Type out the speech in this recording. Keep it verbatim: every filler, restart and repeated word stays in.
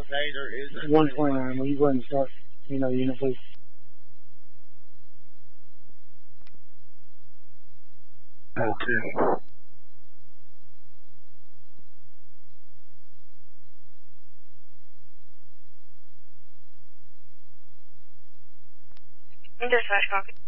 Okay, there is a one twenty-nine. Will you go ahead and start, you know, unit, please? Okay. Dispatch copy.